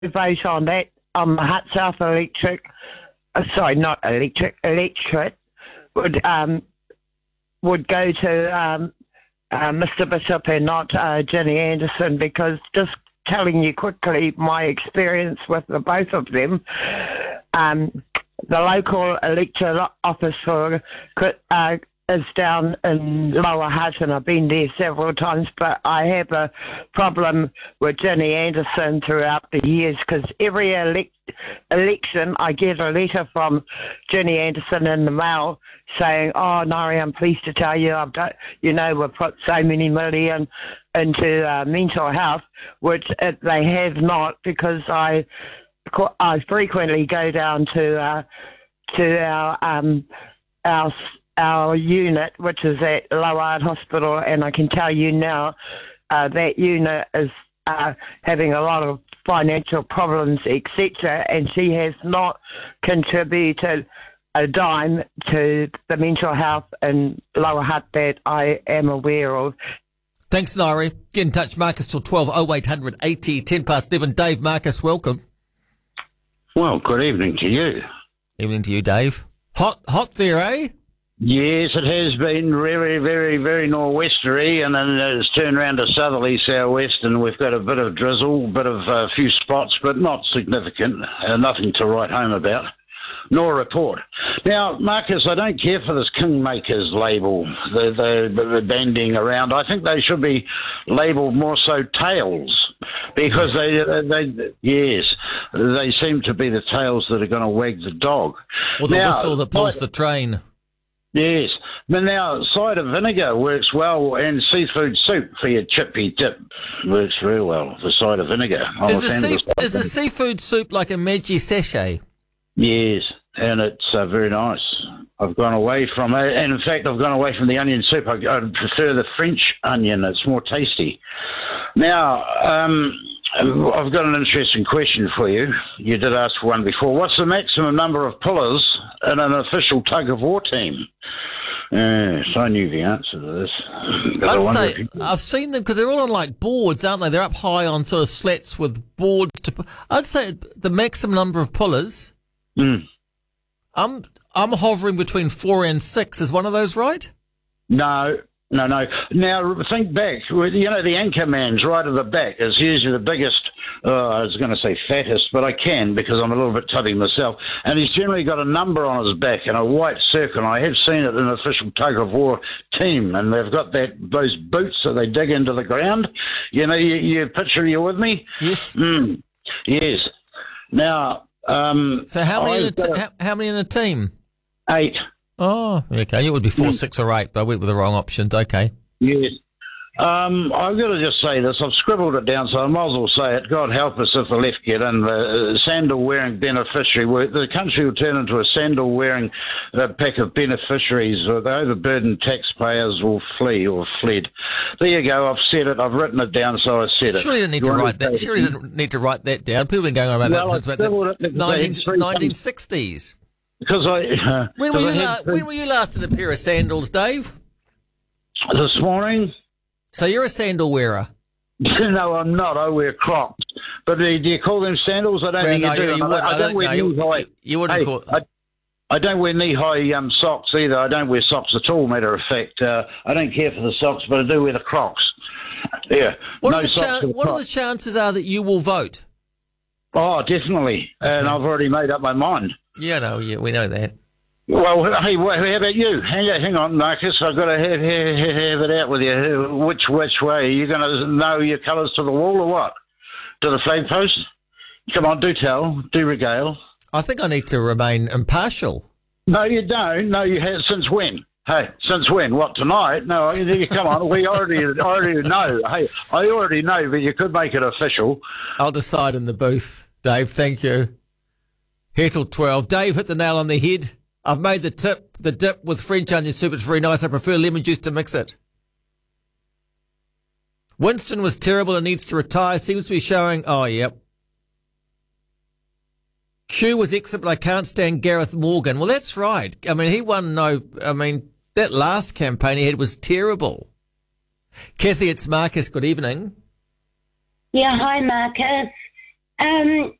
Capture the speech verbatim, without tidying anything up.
vote on that, on the Hutt South Electric, uh, sorry, not electric, electorate, would um, would go to um, uh, Mister Bishop and not uh, Ginny Anderson, because just telling you quickly my experience with the both of them, um, the local electorate office for uh, is down in Lower Hutt, and I've been there several times, but I have a problem with Ginny Anderson throughout the years, because every elect- election I get a letter from Ginny Anderson in the mail saying, oh, Nari, I'm pleased to tell you, I've done, you know, we've put so many million into uh, mental health, which it, they have not, because I I frequently go down to uh, to our um, our our unit, which is at Lower Hospital, and I can tell you now uh, that unit is uh, having a lot of financial problems, et cetera, and she has not contributed a dime to the mental health in Lower Hutt that I am aware of. Thanks, Nari. Get in touch, Marcus, till twelve oh eight hundred eighty, ten past eleven. Dave, Marcus, welcome. Well, good evening to you. Evening to you, Dave. Hot, hot there, eh? Yes, it has been very, very, very nor'westery, and then it's turned around to southerly southwest, and we've got a bit of drizzle, a bit of a uh, few spots, but not significant. Uh, nothing to write home about, nor report. Now, Marcus, I don't care for this Kingmakers label, the, the, the bandying around. I think they should be labelled more so tails, because yes. they, they, yes, they seem to be the tails that are going to wag the dog. Or the now, whistle that pulls I, the train. Yes. But now, cider vinegar works well, and seafood soup for your chippy dip works very well for cider vinegar. Is the, sea, is the seafood soup like a Meiji sachet? Yes, and it's uh, very nice. I've gone away from it, and in fact, I've gone away from the onion soup. I, I prefer the French onion. It's more tasty. Now, um, I've got an interesting question for you. You did ask for one before. What's the maximum number of pullers in an official tug-of-war team? Yes, I knew the answer to this. I'd say, I've seen them because they're all on like boards, aren't they? They're up high on sort of slats with boards. To. I'd say the maximum number of pullers. Mm. I'm I'm hovering between four and six. Is one of those right? No. No, no. Now, think back. You know, the anchor man's right at the back is usually the biggest, uh, I was going to say fattest, but I can because I'm a little bit tubby myself. And he's generally got a number on his back and a white circle. I have seen it in an official tug-of-war team, and they've got that those boots that they dig into the ground. You know, you, you picture, you with me? Yes. Mm, yes. Now... Um, so how many, in a t- got, how, how many in a team? Eight. Oh, okay. It would be four, mm. six, or eight, but I went with the wrong options. Okay. Yes. Um, I've got to just say this. I've scribbled it down, so I might as well say it. God help us if the left get in. The uh, sandal-wearing beneficiary. The country will turn into a sandal-wearing uh, pack of beneficiaries. Or the overburdened taxpayers will flee or fled. There you go. I've said it. I've written it down, so I said it. Surely you didn't need you to write that. Surely you didn't need to write that down. People have been going on about well, that since about the nineteen, nineteen sixties. Because I... Uh, when, were you I la- when were you last in a pair of sandals, Dave? This morning. So you're a sandal wearer? No, I'm not. I wear Crocs. But do you call them sandals? I don't well, think no, you do. You, you would, I, I don't wear no, knee-high. You, you wouldn't hey, call... I, I don't wear knee-high um, socks either. I don't wear socks at all, matter of fact. Uh, I don't care for the socks, but I do wear the Crocs. Yeah. What, no are, the socks chan- what are the chances are that you will vote? Oh, definitely. Okay. And I've already made up my mind. Yeah, no, yeah, we know that. Well, hey, how about you? Hang, hang on, Marcus. I've got to have, have, have it out with you. Which which way? Are you going to know your colours to the wall or what? To the flag post? Come on, do tell. Do regale. I think I need to remain impartial. No, you don't. No, you have. Since when? Hey, since when? What, tonight? No, you, come on. We already already know. Hey, I already know, but you could make it official. I'll decide in the booth, Dave. Thank you. Here till twelve. Dave hit the nail on the head. I've made the tip, the dip with French onion soup. It's very nice. I prefer lemon juice to mix it. Winston was terrible and needs to retire. Seems to be showing... Oh, yep. Q was excellent, but I can't stand Gareth Morgan. Well, that's right. I mean, he won no... I mean, that last campaign he had was terrible. Kathy, it's Marcus. Good evening. Yeah, hi, Marcus. Um,